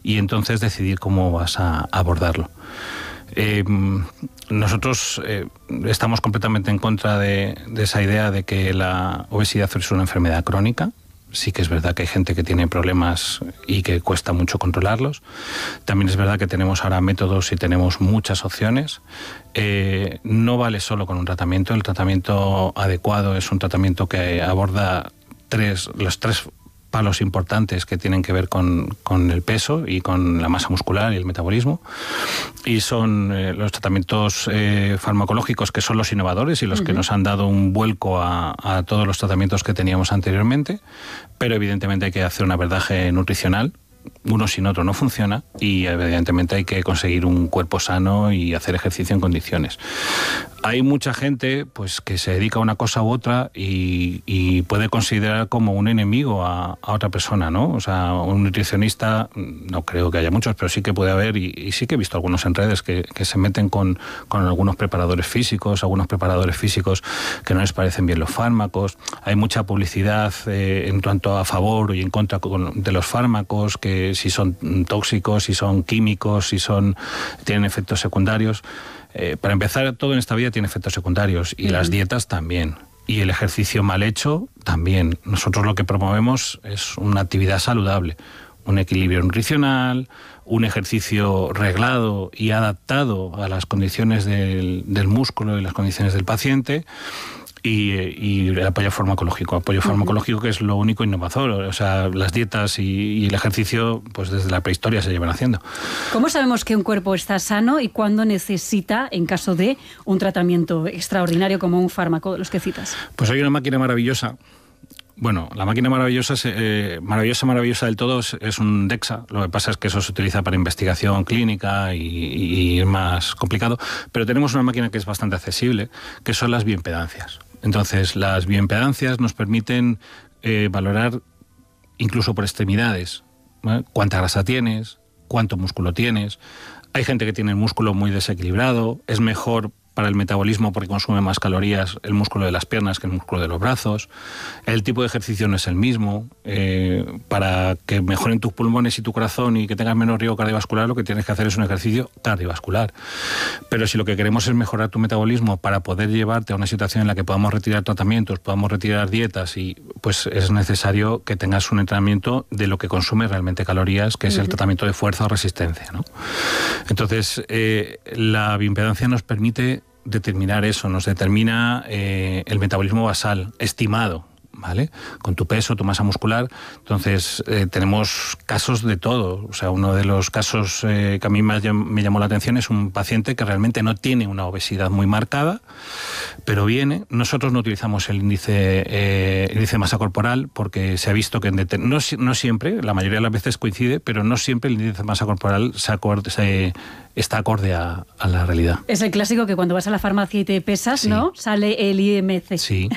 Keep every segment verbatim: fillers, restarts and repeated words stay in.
y entonces decidir cómo vas a abordarlo. Eh, nosotros eh, estamos completamente en contra de, de esa idea de que la obesidad es una enfermedad crónica. Sí que es verdad que hay gente que tiene problemas y que cuesta mucho controlarlos. También es verdad que tenemos ahora métodos y tenemos muchas opciones. Eh, no vale solo con un tratamiento. El tratamiento adecuado es un tratamiento que aborda tres, los tres palos importantes que tienen que ver con, con el peso y con la masa muscular y el metabolismo, y son eh, los tratamientos eh, farmacológicos, que son los innovadores y los uh-huh. que nos han dado un vuelco a, a todos los tratamientos que teníamos anteriormente, pero evidentemente hay que hacer un abordaje nutricional. Uno sin otro no funciona, y evidentemente hay que conseguir un cuerpo sano y hacer ejercicio en condiciones. Hay mucha gente pues que se dedica a una cosa u otra y, y puede considerar como un enemigo a, a otra persona, ¿no? O sea, un nutricionista, no creo que haya muchos, pero sí que puede haber, y, y sí que he visto algunos en redes que, que se meten con, con algunos preparadores físicos, algunos preparadores físicos que no les parecen bien los fármacos. Hay mucha publicidad eh, en cuanto a favor y en contra de los fármacos, que si son tóxicos, si son químicos, si son tienen efectos secundarios. Eh, para empezar, todo en esta vida tiene efectos secundarios, y uh-huh. las dietas también. Y el ejercicio mal hecho también. Nosotros lo que promovemos es una actividad saludable, un equilibrio nutricional, un ejercicio reglado y adaptado a las condiciones del, del músculo y las condiciones del paciente. Y, y el apoyo farmacológico, apoyo farmacológico que es lo único innovador. O sea, las dietas y, y el ejercicio, pues desde la prehistoria se llevan haciendo. ¿Cómo sabemos que un cuerpo está sano y cuándo necesita, en caso de un tratamiento extraordinario como un fármaco de los que citas? Pues hay una máquina maravillosa. Bueno, la máquina maravillosa, eh, maravillosa, maravillosa del todo es, es un DEXA. Lo que pasa es que eso se utiliza para investigación clínica y, y es más complicado. Pero tenemos una máquina que es bastante accesible, que son las bioimpedancias. Entonces, las bioimpedancias nos permiten eh, valorar incluso por extremidades, ¿vale? Cuánta grasa tienes, cuánto músculo tienes. Hay gente que tiene el músculo muy desequilibrado, es mejor para el metabolismo porque consume más calorías el músculo de las piernas que el músculo de los brazos. El tipo de ejercicio no es el mismo. Eh, para que mejoren tus pulmones y tu corazón y que tengas menos riesgo cardiovascular, lo que tienes que hacer es un ejercicio cardiovascular. Pero si lo que queremos es mejorar tu metabolismo para poder llevarte a una situación en la que podamos retirar tratamientos, podamos retirar dietas, y pues es necesario que tengas un entrenamiento de lo que consume realmente calorías, que es uh-huh. el tratamiento de fuerza o resistencia, ¿no? Entonces, eh, la bioimpedancia nos permite determinar eso, nos determina eh, el metabolismo basal estimado, ¿vale? Con tu peso, tu masa muscular. Entonces, eh, tenemos casos de todo. O sea, uno de los casos eh, que a mí me, me llamó la atención es un paciente que realmente no tiene una obesidad muy marcada, pero viene. Nosotros no utilizamos el índice, eh, índice de masa corporal porque se ha visto que en deter- no, no siempre, la mayoría de las veces coincide, pero no siempre el índice de masa corporal se acorde, se, está acorde a, a la realidad. Es el clásico que cuando vas a la farmacia y te pesas, sí. ¿no? Sale el I M C. Sí.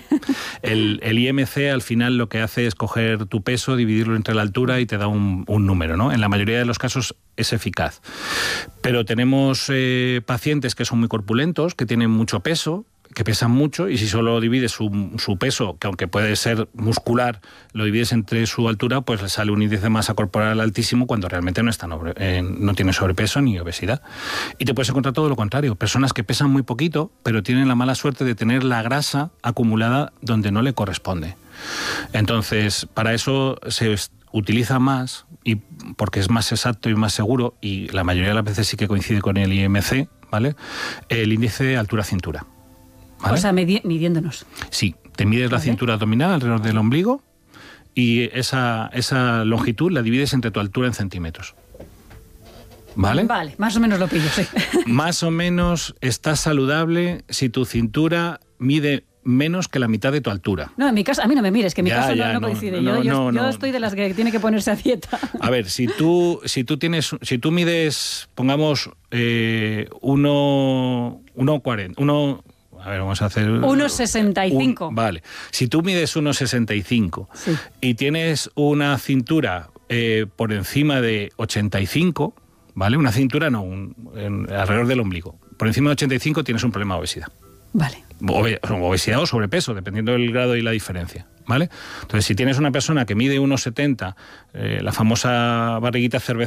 El, el I M C al final lo que hace es coger tu peso, dividirlo entre la altura y te da un, un número, ¿no? En la mayoría de los casos es eficaz. Pero tenemos eh, pacientes que son muy corpulentos, que tienen mucho peso, que pesan mucho, y si solo divides su, su peso, que aunque puede ser muscular, lo divides entre su altura, pues le sale un índice de masa corporal altísimo cuando realmente no, están, eh, no tiene sobrepeso ni obesidad. Y te puedes encontrar todo lo contrario, personas que pesan muy poquito, pero tienen la mala suerte de tener la grasa acumulada donde no le corresponde. Entonces, para eso se utiliza más, y porque es más exacto y más seguro, y la mayoría de las veces sí que coincide con el I M C, ¿vale? El índice de altura-cintura. ¿Vale? O sea, midi- midiéndonos. Sí, te mides la ¿Vale? cintura abdominal alrededor del ombligo y esa, esa longitud la divides entre tu altura en centímetros. ¿Vale? Vale, más o menos lo pillo, sí. Más o menos estás saludable si tu cintura mide menos que la mitad de tu altura. No, en mi caso, a mí no me mires, que en mi Ya, caso ya, no, no no, coincide. no, yo yo, no, yo no. estoy de las que tiene que ponerse a dieta. A ver, si tú, si tú tienes, si tú mides, pongamos, eh, uno, uno cuarenta, uno... A ver, vamos a hacer... uno sesenta y cinco. Un, vale. Si tú mides uno sesenta y cinco sí. y tienes una cintura eh, por encima de ochenta y cinco, ¿vale? Una cintura no, un, en, alrededor del ombligo. Por encima de ochenta y cinco tienes un problema de obesidad. Vale. Obe- obesidad o sobrepeso, dependiendo del grado y la diferencia, ¿vale? Entonces, si tienes una persona que mide uno setenta, eh, la famosa barriguita cervecera,